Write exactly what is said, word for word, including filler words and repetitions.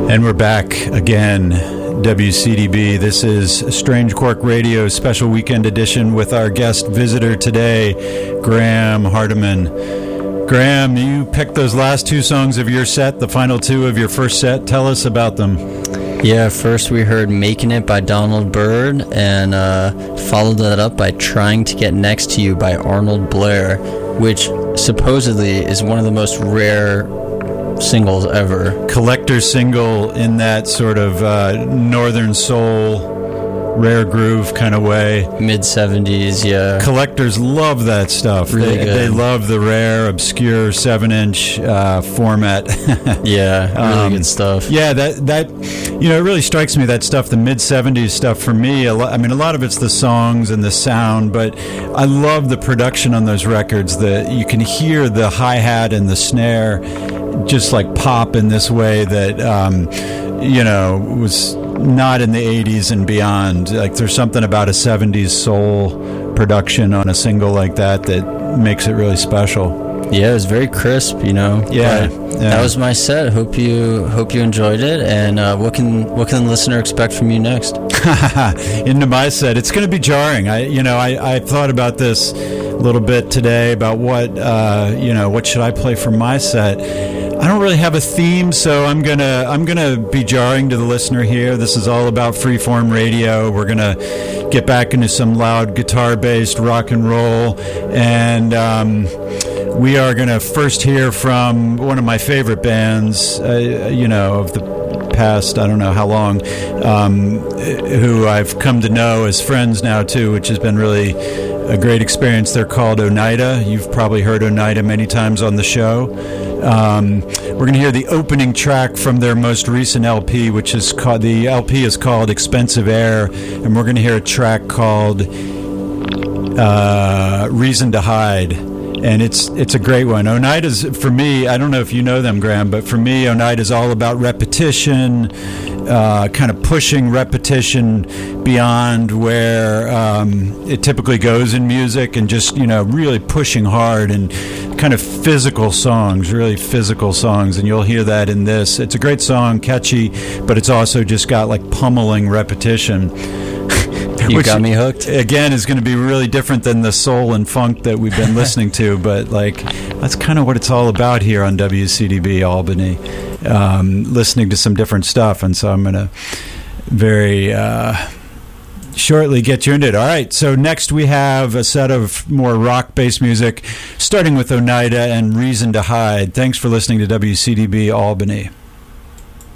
And we're back again, W C D B. This is Strange Quark Radio special weekend edition with our guest visitor today, Graham Hardiman. Graham, you picked those last two songs of your set, the final two of your first set. Tell us about them. Yeah, first we heard Making It by Donald Byrd, and uh, followed that up by Trying to Get Next to You by Arnold Blair, which supposedly is one of the most rare singles ever. Collector single in that sort of uh, northern soul, rare groove kind of way. mid-seventies, yeah. Collectors love that stuff. Really they, good. They love the rare, obscure seven-inch uh, format. Yeah, really um, good stuff. Yeah, that, that, you know, it really strikes me, that stuff, the mid-seventies stuff, for me, a lot, I mean, a lot of it's the songs and the sound, but I love the production on those records. The, you can hear the hi-hat and the snare just like pop in this way that, um, you know, was not in the eighties and beyond. Like, there's something about a seventies soul production on a single like that that makes it really special. Yeah, it was very crisp, you know. Yeah, But yeah. That was my set. Hope you hope you enjoyed it. And uh, what can what can the listener expect from you next? Into my set, it's going to be jarring. I, you know, I, I thought about this a little bit today about what, uh, you know, what should I play for my set. I don't really have a theme, so I'm gonna I'm gonna be jarring to the listener here. This is all about freeform radio. We're gonna get back into some loud guitar-based rock and roll, and um, we are gonna first hear from one of my favorite bands, uh, you know, of the past, I don't know how long, um, who I've come to know as friends now too, which has been really a great experience. They're called Oneida. You've probably heard Oneida many times on the show. Um, we're going to hear the opening track from their most recent L P, which is called, the L P is called Expensive Air, and we're going to hear a track called uh, Reason to Hide. And it's it's a great one. Oneida's, for me, I don't know if you know them, Graham, but for me, Oneida's all about repetition, uh, kind of pushing repetition beyond where um, it typically goes in music, and just, you know, really pushing hard and kind of physical songs, really physical songs. And you'll hear that in this. It's a great song, catchy, but it's also just got like pummeling repetition. You Which, got me hooked. Again, is going to be really different than the soul and funk that we've been listening to, but like that's kind of what it's all about here on W C D B Albany, um, listening to some different stuff. And so I'm going to very uh, shortly get you into it. All right, so next we have a set of more rock-based music, starting with Oneida and Reason to Hide. Thanks for listening to W C D B Albany.